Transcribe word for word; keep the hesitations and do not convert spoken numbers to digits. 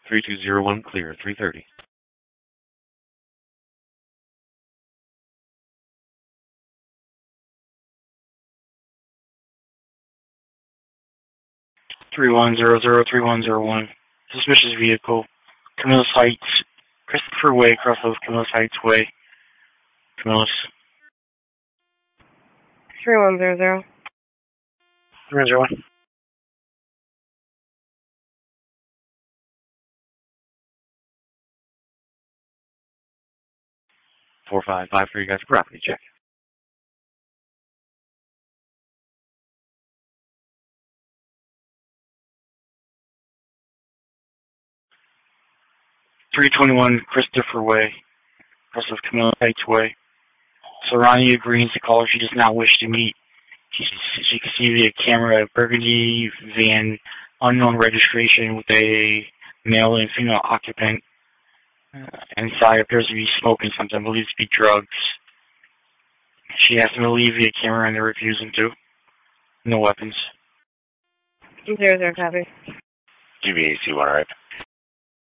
three two zero one, clear, three thirty. three one zero zero three one zero one. Suspicious vehicle. Camillus Heights. Christopher Way, across of Camillus Heights Way. Camillus. three one zero zero. three one zero one. four five five for you guys. Property check. three twenty-one Christopher Way, across of Camillus Heights Way. Sarani agrees to caller she does not wish to meet. She, she can see via camera a burgundy van, unknown registration with a male and female occupant. Uh, inside appears to be smoking something, believed to be drugs. She asked them to leave via camera and they're refusing to. No weapons. Zero zero copy. G B A C one, right?